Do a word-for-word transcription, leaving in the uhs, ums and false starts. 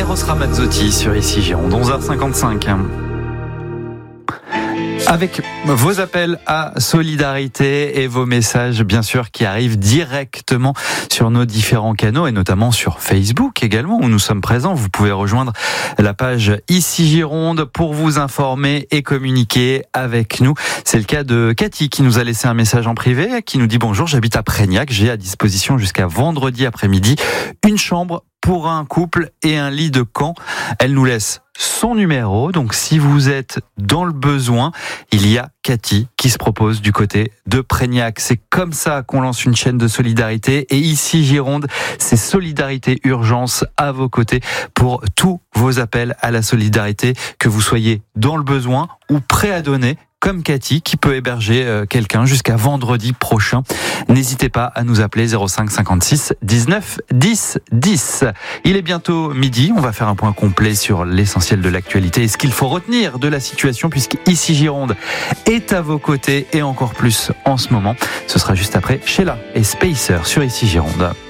Eros Ramazzotti sur Ici Gironde, onze heures cinquante-cinq. Avec vos appels à solidarité et vos messages, bien sûr, qui arrivent directement sur nos différents canaux et notamment sur Facebook également, où nous sommes présents. Vous pouvez rejoindre la page Ici Gironde pour vous informer et communiquer avec nous. C'est le cas de Cathy qui nous a laissé un message en privé, qui nous dit « Bonjour, j'habite à Prégnac, j'ai à disposition jusqu'à vendredi après-midi une chambre pour un couple et un lit de camp. » Elle nous laisse son numéro, donc si vous êtes dans le besoin, il y a Cathy qui se propose du côté de Prégnac. C'est comme ça qu'on lance une chaîne de solidarité, et Ici Gironde, c'est Solidarité Urgence à vos côtés pour tous vos appels à la solidarité, que vous soyez dans le besoin ou prêt à donner, comme Cathy, qui peut héberger quelqu'un jusqu'à vendredi prochain. N'hésitez pas à nous appeler zéro cinq cinquante-six dix-neuf dix dix. Il est bientôt midi, on va faire un point complet sur l'essentiel de l'actualité et ce qu'il faut retenir de la situation, puisque Ici Gironde est à vos côtés et encore plus en ce moment. Ce sera juste après Sheila et Spacer sur Ici Gironde.